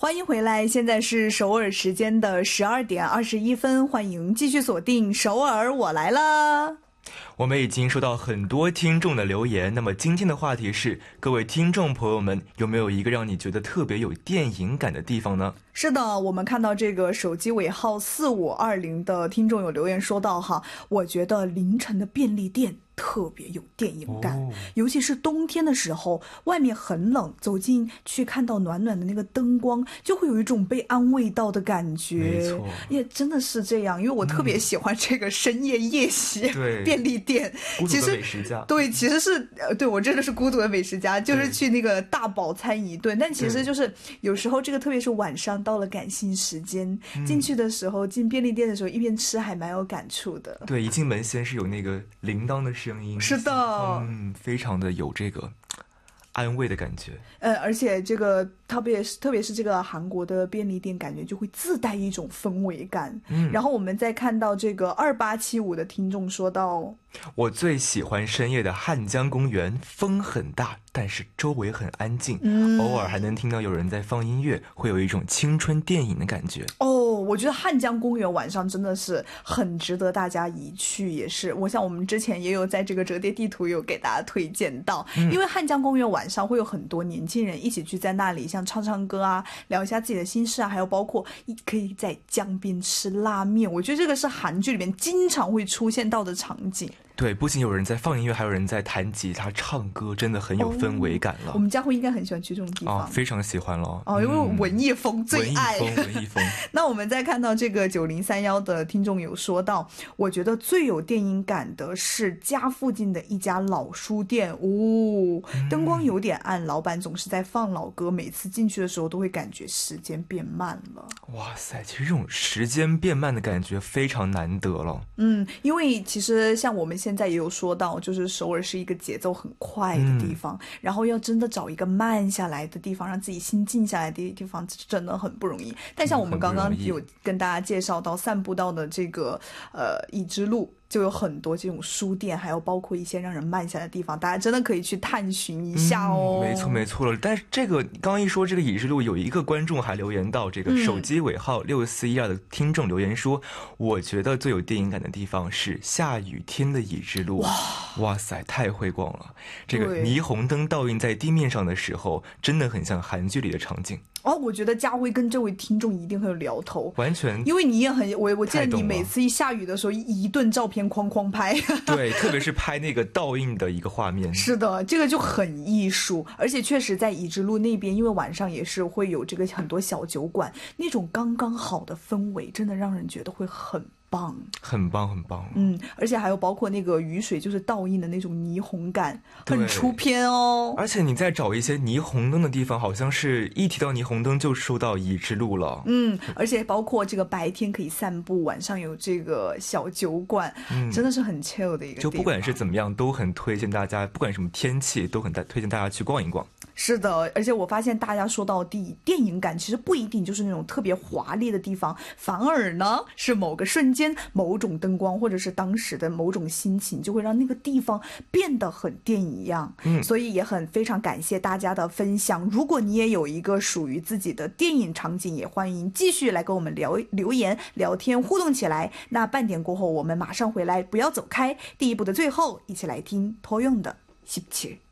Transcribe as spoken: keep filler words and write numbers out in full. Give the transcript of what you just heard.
欢迎回来，现在是首尔时间的十二点二十一分，欢迎继续锁定首尔我来了。 我们已经收到很多听众的留言，那么今天的话题是，各位听众朋友们，有没有一个让你觉得特别有电影感的地方呢？ 是的，我们看到这个手机尾号四五二零的听众有留言说到哈，我觉得凌晨的便利店特别有电影感、哦、尤其是冬天的时候，外面很冷，走进去看到暖暖的那个灯光，就会有一种被安慰到的感觉。 没错， 也真的是这样，因为我特别喜欢这个深夜夜袭、嗯、便利店。 孤独的美食家， 对，其实是对我真的是孤独的美食家，就是去那个大饱餐一顿。但其实就是有时候这个，特别是晚上到了感性时间、嗯、进去的时候，进便利店的时候，一边吃还蛮有感触的。 对，一进门先是有那个铃铛的声音， 是的， 嗯，非常的有这个安慰的感觉。 呃，而且这个特别是特别是这个韩国的便利店，感觉就会自带一种氛围感。嗯，然后我们再看到这个二八七五的听众说到， 我最喜欢深夜的汉江公园，风很大，但是周围很安静、嗯、偶尔还能听到有人在放音乐，会有一种青春电影的感觉。 哦，我觉得汉江公园晚上真的是很值得大家一去，也是我想我们之前也有在这个折叠地图有给大家推荐到、嗯、因为汉江公园晚上会有很多年轻人一起去在那里像唱唱歌啊，聊一下自己的心事啊，还有包括可以在江边吃拉面，我觉得这个是韩剧里面经常会出现到的场景。 对，不仅有人在放音乐，还有人在弹吉他唱歌，真的很有氛围感了、哦、 我们家慧应该很喜欢去这种地方、 哦、非常喜欢了哦，因为文艺风最爱、 嗯、文艺风文艺风那我们再看到这个九零三一的听众有说到，我觉得最有电影感的是家附近的一家老书店哦，灯光有点暗、嗯、老板总是在放老歌，每次进去的时候都会感觉时间变慢了。 哇塞，其实这种时间变慢的感觉非常难得了。 嗯，因为其实像我们现在也有说到，就是首尔是一个节奏很快的地方、嗯、然后要真的找一个慢下来的地方，让自己心静下来的地方真的很不容易。但像我们刚刚有跟大家介绍到散步到的这个呃已知路，就有很多这种书店，还有包括一些让人慢下来的地方，大家真的可以去探寻一下哦。 嗯、没错没错了。但是这个刚刚一说这个已知路，有一个观众还留言到，这个手机尾号六四一二的听众留言说、嗯、我觉得最有电影感的地方是下雨天的已知路。哇哇塞，太会逛了，这个霓虹灯倒映在地面上的时候真的很像韩剧里的场景。 哦，我觉得佳慧跟这位听众一定很有聊头， 完全， 因为你也很我我记得你每次一下雨的时候一顿照片哐哐拍对，特别是拍那个倒映的一个画面。 是的，这个就很艺术，而且确实在已知路那边，因为晚上也是会有这个很多小酒馆，那种刚刚好的氛围真的让人觉得会很棒， 很棒很棒。 嗯，而且还有包括那个雨水就是倒映的那种霓虹感，很出片哦。 而且你在找一些霓虹灯的地方，好像是一提到霓虹灯就说到已知路了。 嗯，而且包括这个白天可以散步，晚上有这个小酒馆、嗯、真的是很 chill 的一个地方。 就不管是怎么样都很推荐大家，不管什么天气都很推荐大家去逛一逛。 是的，而且我发现大家说到地电影感其实不一定就是那种特别华丽的地方，反而呢是某个瞬间某种灯光或者是当时的某种心情就会让那个地方变得很电影一样。嗯，所以也很非常感谢大家的分享，如果你也有一个属于自己的电影场景，也欢迎继续来跟我们聊留言聊天互动起来。那半点过后我们马上回来，不要走开，第一部的最后一起来听托用的十七。